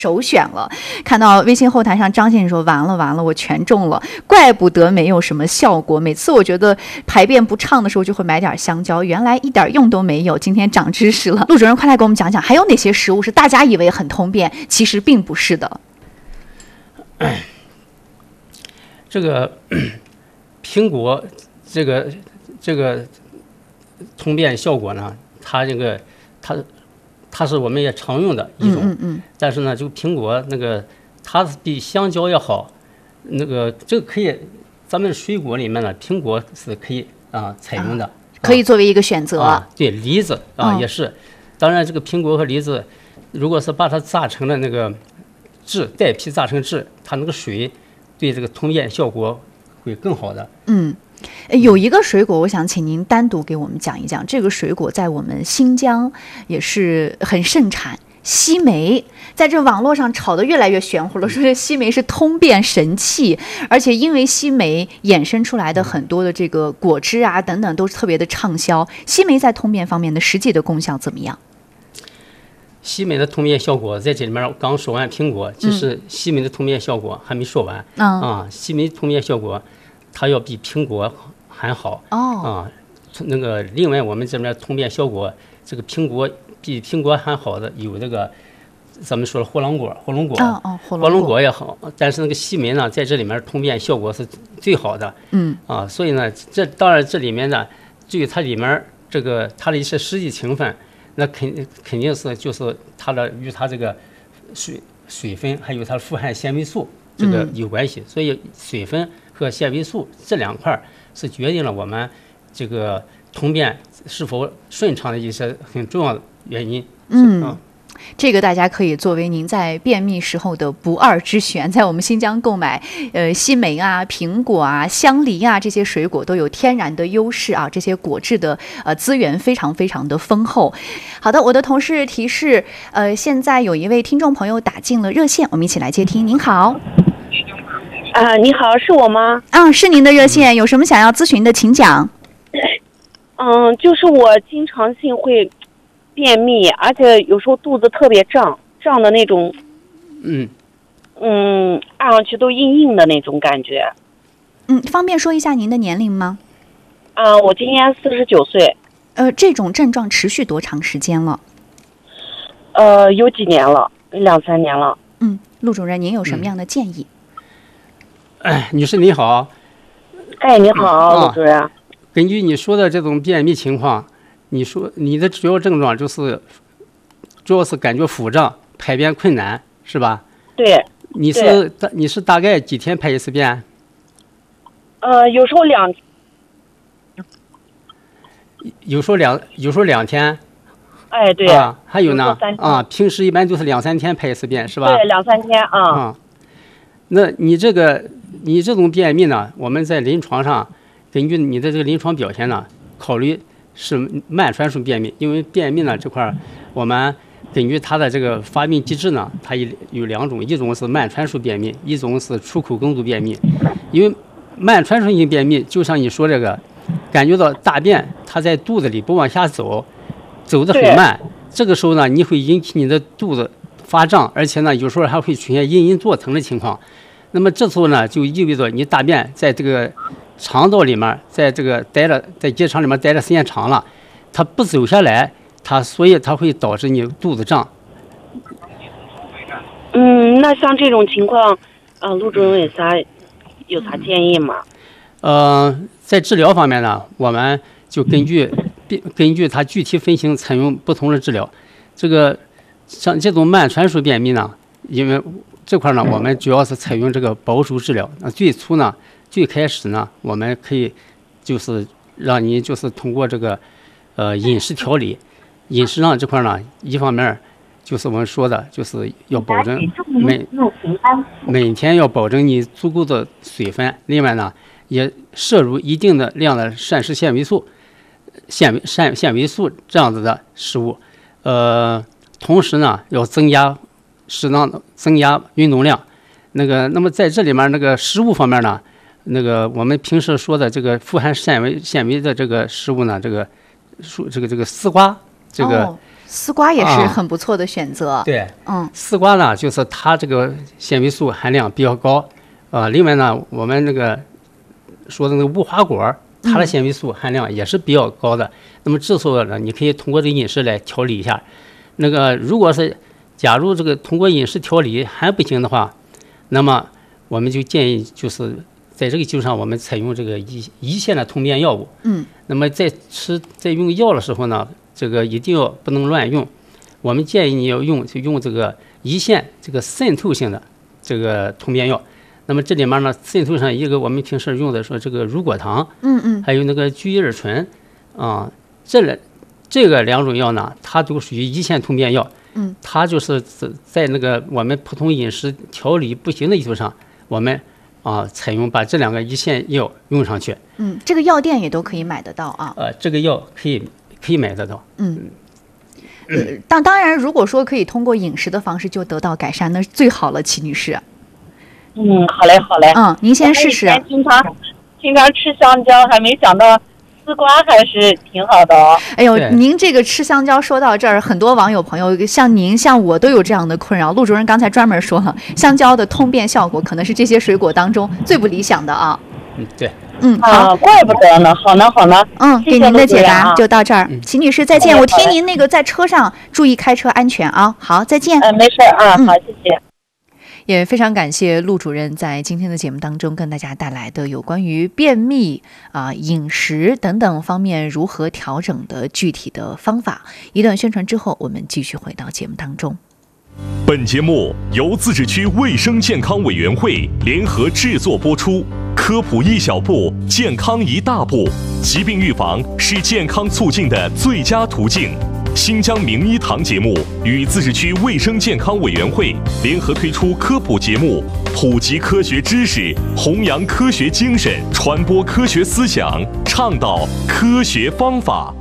首选了。看到微信后台上张先生说完了我全中了，怪不得没有什么效果，每次我觉得排便不畅的时候就会买点香蕉，原来一点用都没有，今天长知识了。陆主任快来给我们讲讲还有哪些食物是大家以为很通便，其实并不是的。 这个苹果这个通便效果呢，它是我们也常用的一种，但是呢，就苹果那个它比香蕉要好，这个可以，咱们水果里面呢，苹果是可以采用的， 可以作为一个选择。 对，梨子也是，当然这个苹果和梨子，如果是把它榨成了那个汁，带皮榨成汁，它那个水对这个通便效果会更好的。 有一个水果，我想请您单独给我们讲一讲。这个水果在我们新疆也是很盛产，西梅。在这网络上炒得越来越玄乎了，说这西梅是通便神器，而且因为西梅衍生出来的很多的这个果汁啊等等都是特别的畅销。西梅在通便方面的实际的功效怎么样？ 西梅的通便效果在这里面刚说完苹果，其实西梅的通便效果还没说完。西梅通便效果它要比苹果还好。另外我们这边通便效果，这个苹果比苹果还好的有这个咱们说的火龙果也好，但是那个西梅呢，在这里面通便效果是最好的。所以呢，当然这里面呢，对于它里面它的一些实际成分，那肯定是就是与它这个水分还有它富含纤维素这个有关系，所以水分和纤维素这两块是决定了我们这个通便是否顺畅的一些很重要的原因。 这个大家可以作为您在便秘时候的不二之选，在我们新疆购买西梅啊、苹果啊、香梨啊这些水果都有天然的优势啊，这些果质的资源非常非常的丰厚。好的，我的同事提示，现在有一位听众朋友打进了热线，我们一起来接听。您好。 你好，是我吗？ 是您的热线，有什么想要咨询的请讲。 就是我经常性会便秘，而且有时候肚子特别胀的那种，按上去都硬硬的那种感觉。 方便说一下您的年龄吗？ 我今年49岁。 这种症状持续多长时间了？ 有几年了，2-3年了。 陆主任，您有什么样的建议？ 女士你好。 你好，陆主任。 根据你说的这种便秘情况，你说你的主要症状主要是感觉腹胀、排便困难，是吧？ 对。 你是大概几天排一次便？ 有时候2 天。 对。 还有呢平时一般都是2-3天排一次便，是吧？ 对，2-3天那你这种便秘呢，我们在临床上根据你的这个临床表现呢，考虑是慢传输便秘，因为便秘呢这块我们根据它的这个发病机制呢，它有2种，一种是慢传输便秘，一种是出口梗阻便秘。因为慢传输性便秘，就像你说这个，感觉到大便它在肚子里不往下走得很慢，这个时候呢，你会引起你的肚子发胀，而且呢，有时候还会出现隐隐作疼的情况。那么这时候呢，就意味着你大便在这个肠道里面，在结肠里面待的时间长了，它不走下来，所以它会导致你肚子胀。 那像这种情况，陆主任有啥建议吗？ 在治疗方面呢，我们就根据它具体分型采用不同的治疗。像这种慢传输便秘呢，因为这块呢，我们主要是采用这个保守治疗。最开始呢，我们可以就是让你就是通过这个饮食调理，饮食上这块呢，一方面就是我们说的，就是要保证每天要保证你足够的水分，另外呢，也摄入一定的量的膳食纤维素这样子的食物。同时呢，要适当的增加运动量。那么在这里面那个食物方面呢，我们平时说的这个富含纤维的这个食物呢，这个丝瓜， 丝瓜也是很不错的选择。 对，丝瓜呢，就是它这个纤维素含量比较高。另外呢，我们那个说的那个无花果，它的纤维素含量也是比较高的。那么这时候呢，你可以通过这个饮食来调理一下。那个如果是假如这个通过饮食调理还不行的话，那么我们就建议就是在这个基础上，我们采用这个胰腺的通便药物。那么在用药的时候呢，这个一定要不能乱用。我们建议你要用这个胰腺这个渗透性的这个通便药。那么这里面呢，渗透上一个我们平时用的说这个乳果糖，还有那个聚乙二醇，这个2种药呢，它都属于胰腺通便药。它就是在那个我们普通饮食调理不行的基础上，我们采用把这2个胰腺药用上去。 这个药店也都可以买得到啊。 这个药可以买得到。 当然，如果说可以通过饮食的方式就得到改善，那是最好了，齐女士。 好嘞。 您先试试。 经常吃香蕉，还没想到丝瓜还是挺好的哦。 哎呦，您这个吃香蕉说到这儿，很多网友朋友像您像我都有这样的困扰。陆主任刚才专门说了，香蕉的通便效果可能是这些水果当中最不理想的啊。 对。 好，怪不得呢。好呢。 给您的解答就到这儿。齐女士再见。我听您那个在车上注意开车安全啊。好，再见。 没事啊。好，谢谢。 也非常感谢陆主任在今天的节目当中跟大家带来的有关于便秘饮食等等方面如何调整的具体的方法。一段宣传之后，我们继续回到节目当中。 本节目由自治区卫生健康委员会联合制作播出。科普一小步，健康一大步。疾病预防是健康促进的最佳途径。新疆名医堂节目与自治区卫生健康委员会联合推出科普节目，普及科学知识，弘扬科学精神，传播科学思想，倡导科学方法。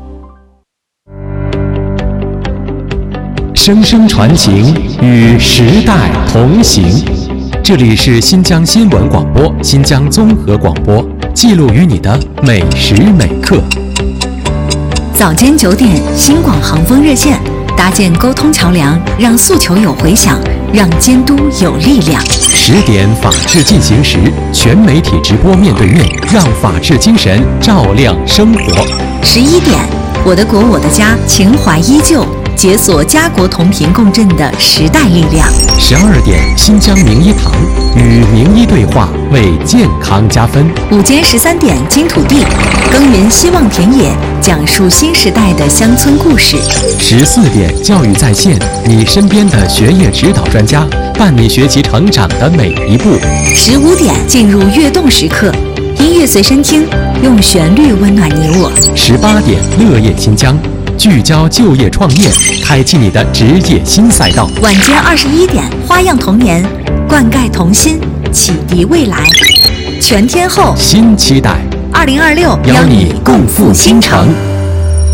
声声传情，与时代同行。这里是新疆新闻广播、新疆综合广播，记录于你的每时每刻。 早间9点，新广航风热线，搭建沟通桥梁，让诉求有回响，让监督有力量。 10点，法治进行时，全媒体直播面对面，让法治精神照亮生活。 11点，我的国我的家，情怀依旧，解锁家国同频共振的时代力量。 12点，新疆名医堂与名医对话，为健康加分。 午间13点，金土地，耕耘希望田野，讲述新时代的乡村故事。 14点，教育在线，你身边的学业指导专家，伴你学习成长的每一步。 15点，进入跃动时刻，音乐随身听，用旋律温暖你我。 18点，乐业新疆，聚焦就业创业，开启你的职业新赛道。 晚间21点，花样童年，灌溉童心，启迪未来。全天候新期待， 2026， 邀你共赴新城。